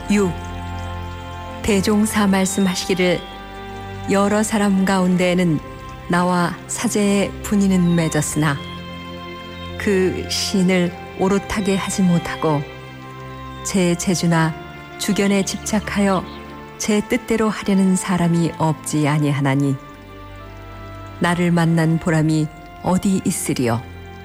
6. 대종사 말씀하시기를 여러 사람 가운데에는 나와 사제의 분의는 맺었으나 그 시인을 오롯하게 하지 못하고 제 재주나 주견에 집착하여 제 뜻대로 하려는 사람이 없지 아니하나니 나를 만난 보람이 어디 있으리요.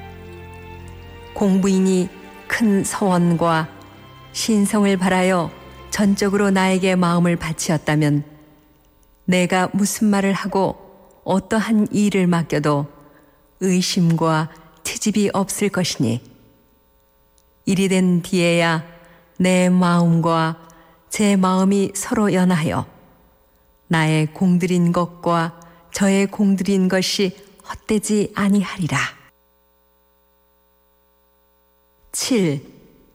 공부인이 큰 서원과 신성을 바라여 전적으로 나에게 마음을 바치었다면 내가 무슨 말을 하고 어떠한 일을 맡겨도 의심과 트집이 없을 것이니 일이 된 뒤에야 내 마음과 제 마음이 서로 연하여 나의 공들인 것과 저의 공들인 것이 헛되지 아니하리라. 7.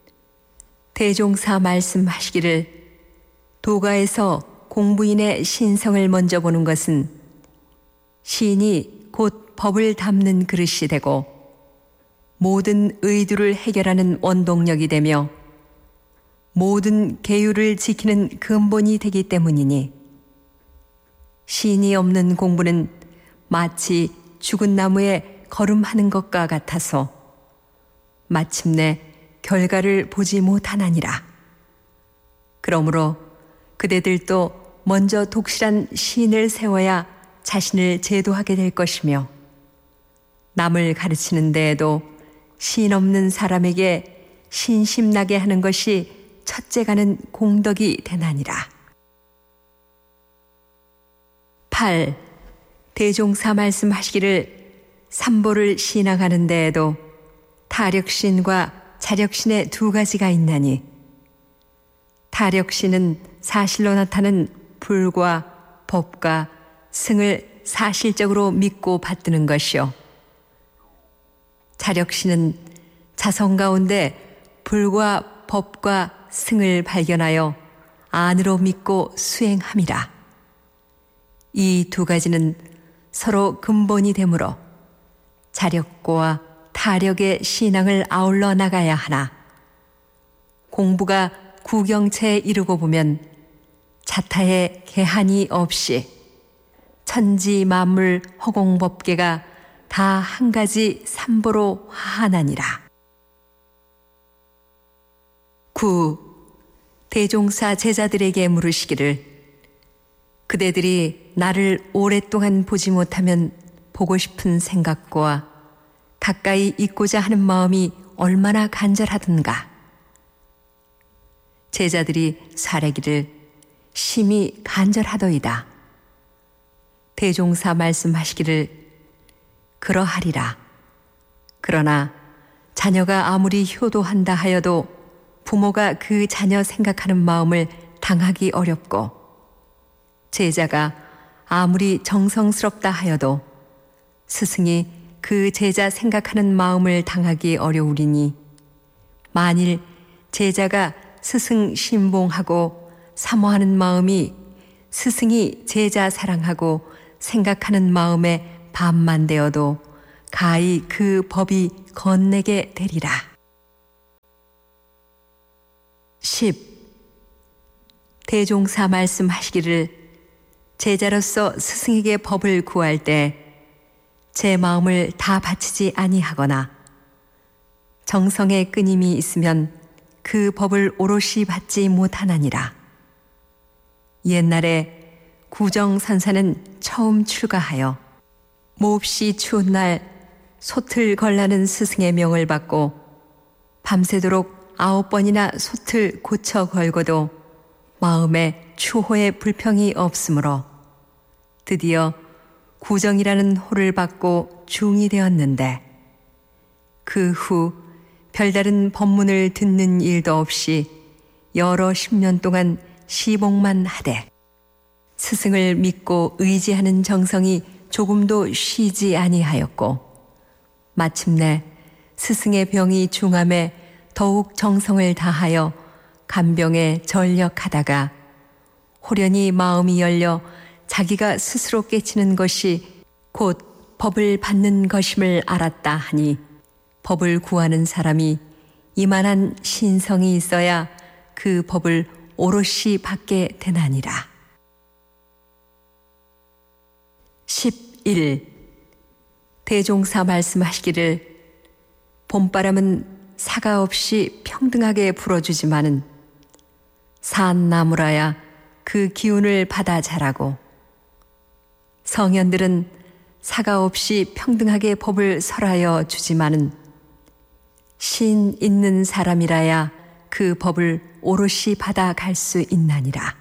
대종사 말씀하시기를 도가에서 공부인의 신성을 먼저 보는 것은 시인이 곧 법을 담는 그릇이 되고 모든 의두를 해결하는 원동력이 되며 모든 계율을 지키는 근본이 되기 때문이니 시인이 없는 공부는 마치 죽은 나무에 걸음하는 것과 같아서 마침내 결과를 보지 못하나니라. 그러므로 그대들도 먼저 독실한 시인을 세워야 자신을 제도하게 될 것이며 남을 가르치는 데에도 시인 없는 사람에게 신심나게 하는 것이 첫째가는 공덕이 되나니라. 8. 대종사 말씀하시기를 삼보를 시인하가는 데에도 타력신과 자력신의 두 가지가 있나니 타력신은 사실로 나타나는 불과 법과 승을 사실적으로 믿고 받드는 것이요 자력신은 자성 가운데 불과 법과 승을 발견하여 안으로 믿고 수행함이라. 이 두 가지는 서로 근본이 되므로 자력과 타력의 신앙을 아울러 나가야 하나 공부가 구경체에 이르고 보면 자타의 개한이 없이 천지 만물 허공법계가 다 한 가지 삼보로 화하나니라. 9. 대종사 제자들에게 물으시기를 그대들이 나를 오랫동안 보지 못하면 보고 싶은 생각과 가까이 있고자 하는 마음이 얼마나 간절하던가. 제자들이 사례기를 심히 간절하더이다. 대종사 말씀하시기를 그러하리라. 그러나 자녀가 아무리 효도한다 하여도 부모가 그 자녀 생각하는 마음을 당하기 어렵고 제자가 아무리 정성스럽다 하여도 스승이 그 제자 생각하는 마음을 당하기 어려우리니 만일 제자가 스승 신봉하고 사모하는 마음이 스승이 제자 사랑하고 생각하는 마음에 반만 되어도 가히 그 법이 건네게 되리라. 10. 대종사 말씀하시기를 제자로서 스승에게 법을 구할 때 제 마음을 다 바치지 아니하거나 정성의 끊임이 있으면 그 법을 오롯이 받지 못하나니라. 옛날에 구정선사는 처음 출가하여 몹시 추운 날 솥을 걸라는 스승의 명을 받고 밤새도록 9번이나 솥을 고쳐 걸고도 마음에 추호의 불평이 없으므로 드디어 구정이라는 호를 받고 중이 되었는데 그 후 별다른 법문을 듣는 일도 없이 여러 10년 동안 시봉만 하되 스승을 믿고 의지하는 정성이 조금도 쉬지 아니하였고 마침내 스승의 병이 중함에 더욱 정성을 다하여 간병에 전력하다가 호련히 마음이 열려 자기가 스스로 깨치는 것이 곧 법을 받는 것임을 알았다 하니 법을 구하는 사람이 이만한 신성이 있어야 그 법을 오롯이 받게 되나니라. 11. 대종사 말씀하시기를 봄바람은 사가 없이 평등하게 불어주지만은 산 나무라야 그 기운을 받아 자라고 성현들은 사가 없이 평등하게 법을 설하여 주지만은 신 있는 사람이라야 그 법을 오롯이 받아 갈 수 있나니라.